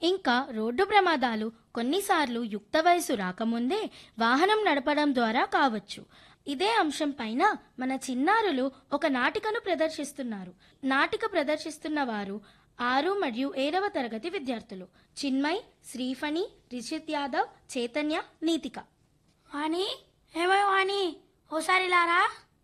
ఇంకా రోడ్డు ప్రమాదాలు కొన్నిసార్లు యుక్త వయసు రాకముందే వాహనం నడపడం ద్వారా కావచ్చు. ఇదే అంశం పైన మన చిన్నారులు ఒక నాటికను ప్రదర్శిస్తున్నారు. నాటిక ప్రదర్శిస్తున్న వారు 6 మరియు 7వ తరగతి విద్యార్థులు చిన్మయ్, శ్రీఫణి, రిషిత్ యాదవ్, చైతన్య, నీతిక. వాణి, ఏమై వాణి, ఓసారి లారా.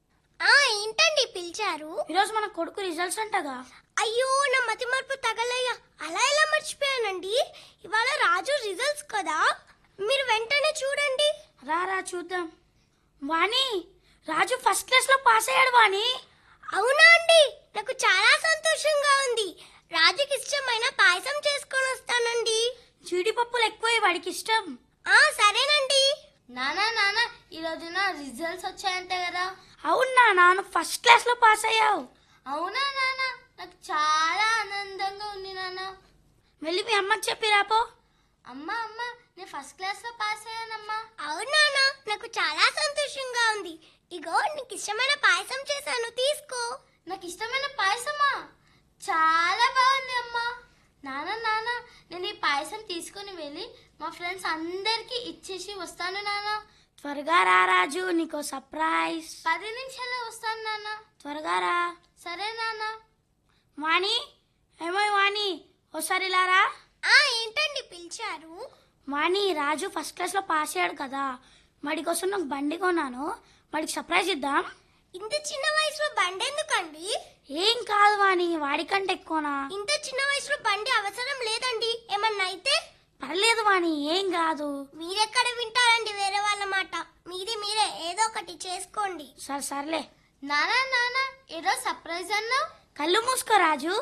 ఏంటండి పిలిచారు? ఈరోజు మన కొడుకు రిజల్ట్స్ అంటగా. అయ్యో, నా మతి మార్పు తగలయ్యా. అలా ఎలా మర్చిపోయానండి? ఇవాళ రాజు రిజల్ట్స్ కదా, మీరు వెంటనే చూడండి. రారా చూద్దాం. వాణి, రాజు ఫస్ట్ క్లాస్ లో పాస్ అయ్యాడు వాణి. అవునా అండి? నాకు చాలా సంతోషంగా ఉంది. రాజుకి ఇష్టమైన పాయసం చేసుకొని వస్తానండి. జీడిపప్పులు ఎక్కువ వాడికి ఇష్టం. సరేనండి. నానా ఈ రోజున రిజల్ట్స్ వచ్చాయంటే కదా? అవునా నాన్న, ఫస్ట్ క్లాస్ లో పాస్ అయ్యావు. అవునా నాన్న, నాకు చాలా ఆనందంగా ఉంది నాన్న. వెళ్ళి మీ అమ్మకి చెప్పి రాపో. అమ్మా నేను ఫస్ట్ క్లాస్ లో పాస్ అయ్యానమ్మా. అవునా, నాకు చాలా సంతోషంగా ఉంది. ఇగో నీకు ఇష్టమైన పాయసం చేశాను, తీసుకో. నాకు ఇష్టమైన పాయసమా? చాలా బాగుంది అమ్మా. నాన్న నేను ఈ పాయసం తీసుకుని వెళ్ళి మా ఫ్రెండ్స్ అందరికి ఇచ్చేసి వస్తాను నాన్న. త్వరగా రా రాజు, నీకో సర్ప్రైజ్. 10 నిమిషాల్లో వస్తాను నాన్న. త్వరగా రా. సరే నాన్న. వాణి, ఏమో వాణి, ఓసారి లారా. ఏంటండి పిలిచారు? వాణి, రాజు ఫస్ట్ క్లాస్ లో పాస్ అయ్యాడు కదా, వాడి కోసం నాకు బండి కొన్నాను. వాడికి సర్ప్రైజ్ ఇద్దాం. ఇంత చిన్న వయసులో బండి ఎందుకండి? ఏం కాదు వాణి, వాడికంటే ఎక్కువనా. ఇంత చిన్న వయసులో బండి అవసరం లేదండి. ఏమన్నా అయితే? పర్లేదు వాణి, ఏం కాదు. మీరెక్కడ వింటారండి వేరే వాళ్ళ మాట? మీరే ఏదో ఒకటి చేసుకోండి. సర్లే. నాన్న ఏదో సర్ప్రైజ్ అన్నావు. కళ్ళు మూసుకో రాజు.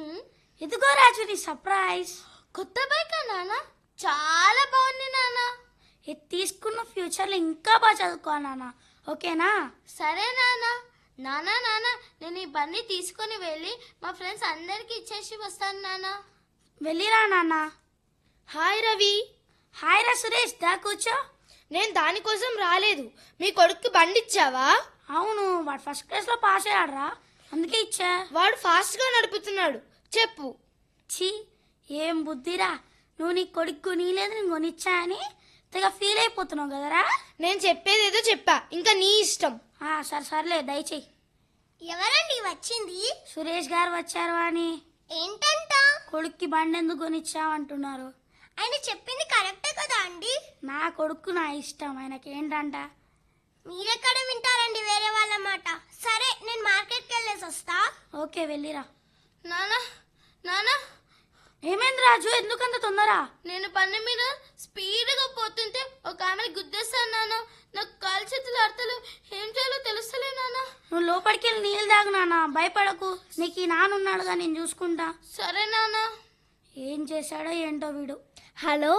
ఇదిగో రాజు నీ సర్ప్రైజ్. కొత్త బైక్ నాన్న, చాలా బాగుంది నాన్న. ఇది తీసుకున్న ఫ్యూచర్ లో ఇంకా బాగా చదువుకో నాన్న, ఓకేనా? సరే నాన్న నేను ఈ బండి తీసుకొని వెళ్ళి మా ఫ్రెండ్స్ అందరికి ఇచ్చేసి వస్తాను నాన్న. వెళ్ళిరా నాన్న. హాయ్ రవి. హాయ్ రా సురేష్, దా కూర్చో. నేను దానికోసం రాలేదు. మీ కొడుక్కి బండి ఇచ్చావా? అవును, వాడు ఫస్ట్ క్లాస్ లో పాస్ అయ్యాడు రా, అందుకే ఇచ్చా. వాడు ఫాస్ట్ గా నడుపుతున్నాడు. చెప్పు. ఛీ, ఏం బుద్ధిరా. నువ్వు నీ కొడుకు నీలేదు, నేను కొనిచ్చా అని తెగ ఫీల్ అయిపోతున్నావు కదరా. నేను చెప్పేదేదో చెప్పా, ఇంకా నీ ఇష్టం. సర్లే, దయచేయి. ఎవరండి వచ్చింది? సురేష్ గారు వచ్చారు వాణి. ఏంటంట? కొడుక్కి బండి ఎందుకు కొనిచ్చావంటున్నారు. ఆయన చెప్పింది కరెక్టే కదా అండి? నా కొడుకు నా ఇష్టం, ఆయనకి ఏంటంట. మీరెక్కడ వింటారండి వేరే వాళ్ళ మాట? సరే, నేను మార్కెట్కి వెళ్ళేసి వస్తా. ఓకే, వెళ్ళిరా. నాన్న ఏమైంది రాజు, ఎందుకంత తొందర? నేను బండి మీద స్పీడ్గా పోతుంటే ఒక ఆమెను గుద్దేస్తాను నాన్న. నాకు కాలు చేతులు అర్థలు ఏం చేయాలో తెలుస్తలే నాన్న. నువ్వు లోపలికి వెళ్ళి నీళ్ళు తాగు నాన్న, భయపడకు. నీకు ఈ నాన్నున్నాడుగా, నేను చూసుకుంటా. సరే నాన్న. ఏం చేశాడో ఏంటో వీడు. హలో.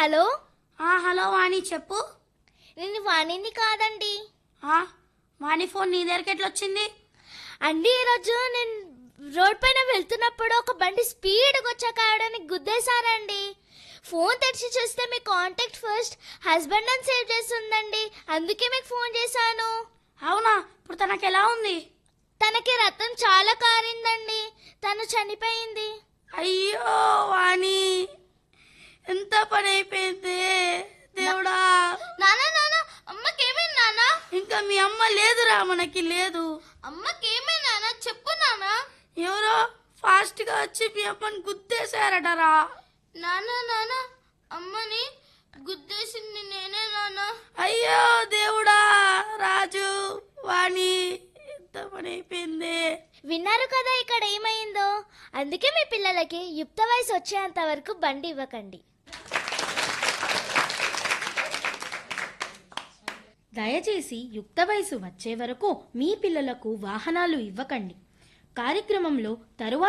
హలో వాణి, చెప్పు. నేను వాణిని కాదండి. వాణి ఫోన్ నీ దగ్గరికి ఎట్లా వచ్చింది? అండి, ఈరోజు నేను రోడ్ పైన వెళ్తున్నప్పుడు ఒక బండి స్పీడ్గా వచ్చాక ఆడడానికి గుద్దేశానండి. ఫోన్ తెరిచి చూస్తే మీ కాంటాక్ట్ ఫస్ట్ హస్బెండ్ అని సేవ్ చేస్తుందండి. అందుకే మీకు ఫోన్ చేశాను. అవునా, ఇప్పుడు తనకి ఎలా ఉంది? తనకి రక్తం చాలా కారిందండి. తను చనిపోయింది. అయ్యో వాణి, ఎంత పని అయిపోయింది దేవుడా. నాన్న అమ్మకేమైంది నాన్న? ఇంకా మీ అమ్మ లేదురా, మనకి లేదు. అమ్మకేమైంది నాన్న? చెప్పు నాన్న. ఎవరో ఫాస్ట్ గా వచ్చి మీ అమ్మని గుద్దేశారటరా. నాన్న అమ్మని గుద్దేసింది నేనే నాన్న. అయ్యో దేవుడా. రాజు, వాణి, ఎంత పని అయిపోయింది. విన్నారు కదా ఇక్కడ ఏమైందో. అందుకే మీ పిల్లలకి యుక్త వయసు వచ్చేంత వరకు బండి ఇవ్వకండి. దయచేసి యుక్త వయసు వచ్చే వరకు మీ పిల్లలకు వాహనాలు ఇవ్వకండి. కార్యక్రమంలో తరువాత